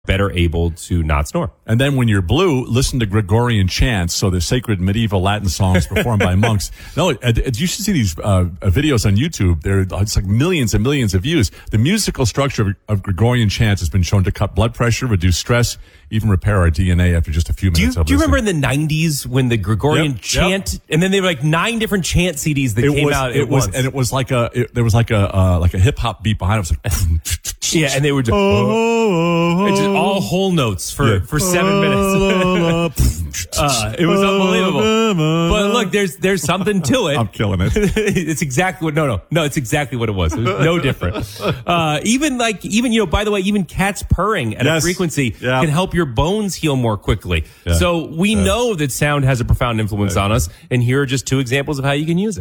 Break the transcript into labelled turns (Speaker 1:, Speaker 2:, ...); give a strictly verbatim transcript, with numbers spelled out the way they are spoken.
Speaker 1: better able to not snore.
Speaker 2: And then when you're blue, listen to Gregorian chants, so the sacred medieval Latin songs performed by monks. No, you should see these uh, videos on YouTube. They're it's like millions and millions of views. The musical structure of, of Gregorian chants has been shown to cut blood pressure, reduce stress, even repair our D N A after just a few minutes.
Speaker 1: Do you,
Speaker 2: of
Speaker 1: do you
Speaker 2: listening.
Speaker 1: remember in the nineties when the Gregorian
Speaker 2: Yep,
Speaker 1: chant,
Speaker 2: yep.
Speaker 1: and then there were like nine different chant C Ds that
Speaker 2: it
Speaker 1: came
Speaker 2: was,
Speaker 1: out
Speaker 2: it
Speaker 1: at
Speaker 2: was,
Speaker 1: once?
Speaker 2: and it was like a it, there was like a uh, like a hip hop beat behind it. It was like
Speaker 1: yeah, and they were just,
Speaker 2: oh,
Speaker 1: it's just all whole notes for,
Speaker 2: yeah.
Speaker 1: for seven minutes. uh, it was unbelievable. But look, there's there's something to it.
Speaker 2: I'm killing it.
Speaker 1: It's exactly what, no, no, no, it's exactly what it was. It was no different. Uh, even like, even, you know, by the way, even cats purring at
Speaker 2: Yes.
Speaker 1: a frequency
Speaker 2: Yeah.
Speaker 1: can help your bones heal more quickly.
Speaker 2: Yeah.
Speaker 1: So we
Speaker 2: Yeah.
Speaker 1: know that sound has a profound influence on us. And here are just two examples of how you can use it.